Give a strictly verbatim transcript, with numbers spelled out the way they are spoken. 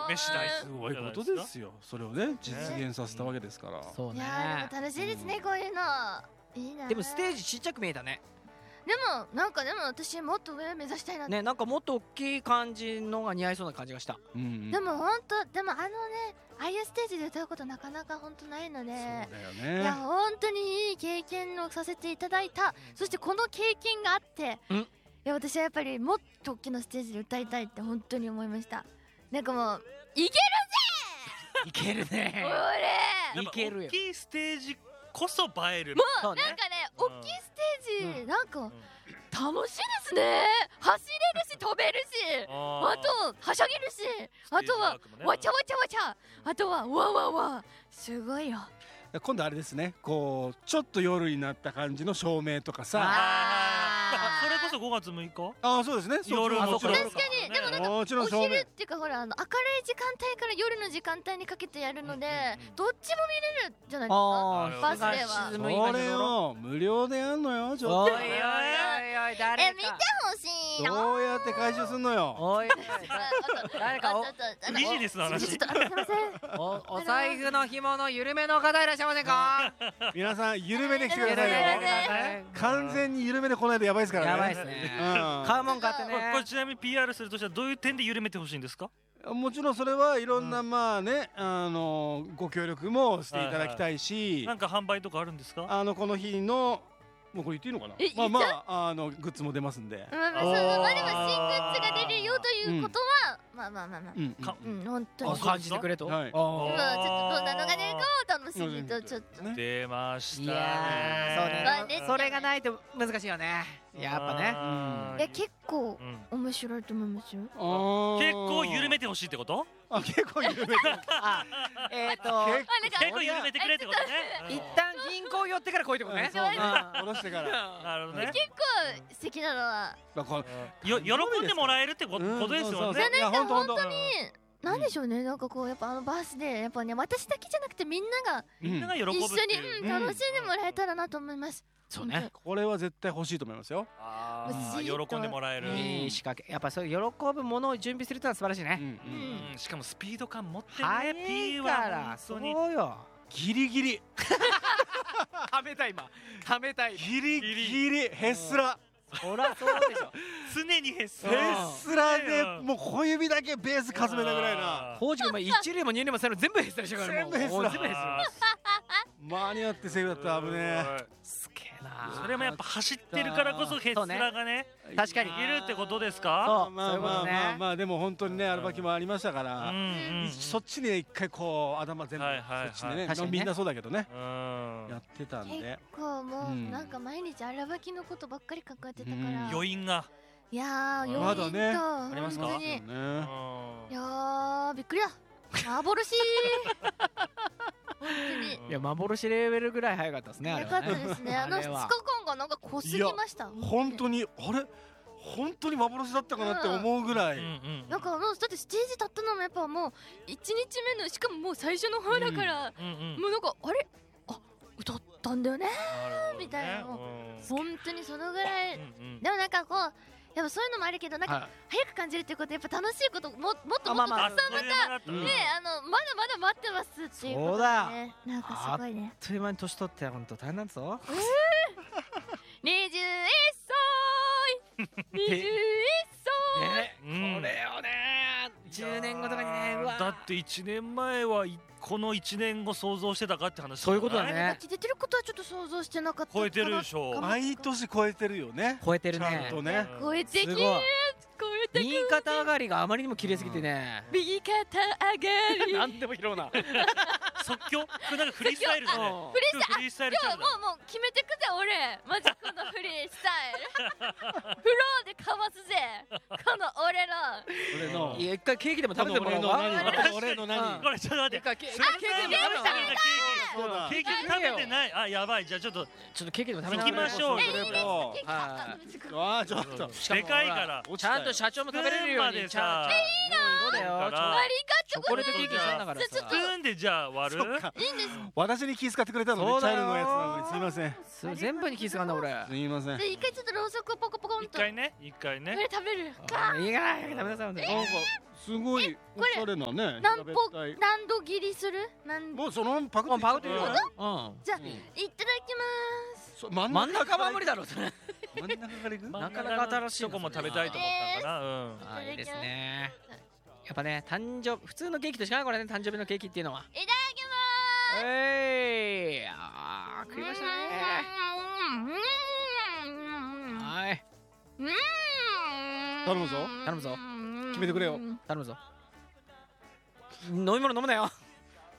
飯代すごいことですよ。それをね実現させたわけですから。 そうね。 いやでも楽しいですねこういうの。いいな。 でもステージちっちゃく見えたね。 でもなんかでも私もっと上目指したいな。 ね、なんかもっと大きい感じのが似合いそうな感じがした。 でも本当でもあのねああいうステージで歌うことなかなか本当ないので、 そうだよね。 いや本当にいい経験をさせていただいた。そしてこの経験があって、いや私はやっぱりもっと大きなステージで歌いたいって本当に思いました。なんかもういけるぜ。 いけるね。 俺いけるよ。 大きいステージこそ映える。 もうなんかね大きいステージなんか楽しいですね。走れるし飛べるし、あとはしゃげるし、あとはわちゃわちゃわちゃ、あとはわわわ、すごいよ。 今度あれですね、こうちょっと夜になった感じの照明とかさ。 それこそごがつむいか。 ああそうですね。 夜も確かに。でもなんかお昼っていうかほらあの明るい時間帯から夜の時間帯にかけてやるのでどっちも見れるじゃないですか。バスでは。 それを無料でやんのよ。ちょっと。 おいおいおいおい誰か。 え見てほしいよ。 どうやって回収すんのよ。 おい誰かビジネスの話。 おお財布の紐の緩めの方いらっしゃいませんか。 皆さん緩めで来てくださいよ。完全に緩めで来ないとやばいですからね。 やばいですね。買うもん買ってね。 これちなみに ピーアール するとしたらどういう点で緩めてほしいんですか。 もちろんそれはいろんなまあねあのご協力もしていただきたいし、 なんか販売とかあるんですか。 あのこの日のもうこれ言っていいのかな。まあまああのグッズも出ますんで。 まあまあそうまあでも新グッズが出るよということはまあまあまあまあうん本当に感じてくれと。 はい。 まあちょっとどんなのが出るかを楽しみとちょっと出ました。 いやそうね。それがないと難しいよね。やっぱね。 いや結構面白いと思いますよ。 結構緩めてほしいってこと。 あ結構緩めて。 あえっと結構緩めてくれってことね。 一旦銀行寄ってから来いってことね。 下ろしてから。 なるほどね。 結構素敵なのはよ喜んでもらえるってことですよね。 いや本当本当に。 なんでしょうねなんかこうやっぱあのバースデーやっぱね私だけじゃなくてみんながみんなが喜ぶ一緒に楽しんでもらえたらなと思います。 そうね。 これは絶対欲しいと思いますよ。 ああ喜んでもらえる。 いい仕掛け。やっぱそういう喜ぶものを準備するってのは素晴らしいね。 しかもスピード感持ってね。 早いからそうよ。 ギリギリ。 はめた今。はめたい。 ギリギリへっすら。 そらそうでしょ。 常にへっすら。へっすらでもう小指だけベースかすめたぐらいな。 当時も一塁も二塁も三塁全部へっすらしてから全部へっすら。全部へっすら。間に合ってセーフだった危ねえ。 すげえな。 それもやっぱ走ってるからこそヘッスラがね確かにいるってことですか。 そうまあまあまあまあでも本当にねアルバキもありましたからそっちに一回こう頭全部そっちでねみんなそうだけどねやってたんで結構もうなんか毎日アルバキのことばっかり考えてたから余韻がいやーまだねありますか。 いやーびっくりだ幻。 いや幻レベルぐらい早かったですね。 早かったですね。あのふつかかんがなんか濃すぎました。 本当にあれ本当に幻だったかなって思うぐらい。 なんかもうだってステージ立ったのもやっぱもういちにちめのしかももう最初の方だからもうなんかあれあ歌ったんだよねみたいな本当にそのぐらい。でもなんかこうやっぱそういうのもあるけどなんか早く感じるっていうことやっぱ楽しいことももっともっとたくさんまたねあのまだまだ待ってますっていうことね。なんかすごいね。 あっという間に年取って本当大変なんですぞ。 にじゅういっさいにじゅういっさいこれをねじゅうねんごとかにねだっていちねんまえはこのいちねんご想像してたかって話。 そういうことだね。 出てることはちょっと想像してなかった。 超えてるでしょ。 毎年超えてるよね。 超えてるね。 ちゃんとね。 超えてき超えてき右肩上がりがあまりにも綺麗すぎてね。 右肩上がりなんでも拾うな。 即興これなんかフリースタイルだね。 フリースタイル今日もうもう決めてくぜ俺マジこのフリースタイルフローでかますぜこの俺の俺のいや一回ケーキでも食べてもらおうか。 俺の何これちょっと待ってケーキでも食べてもらおう。 ケーキ食べてない。あやばいじゃあちょっとちょっとケーキでも食べ行きましょう。 ああちょっとでかいからちゃんと社長も食べれるようにちゃんといいなそうだよ。 ありがとうチョコレートケーキしたんだからさ。 スプーンんでじゃあ割る？ いいんです。 私に気遣ってくれたのね、チャイルのやつなのにすみません。 全部に気遣うんだ俺。 すみません。 で一回ちょっとろうそくをポコポコンと。 一回ね、一回ね。 これ食べる。 いいかな、食べなさい。なんかすごいおしゃれなね。 何歩何度切りする？ もうそのパクッパクってるよ。 じゃあいただきます。 真ん中は無理だろう。 真ん中からいく？ なかなか新しいとこも食べたいと思ったから。 うん。いいですね。やっぱね、誕生普通のケーキと違うこれね、誕生日のケーキっていうのは。 いただきます。 えい、あー食いましたね。はい。 頼むぞ。 頼むぞ。 決めてくれよ。 頼むぞ。飲み物飲むなよ。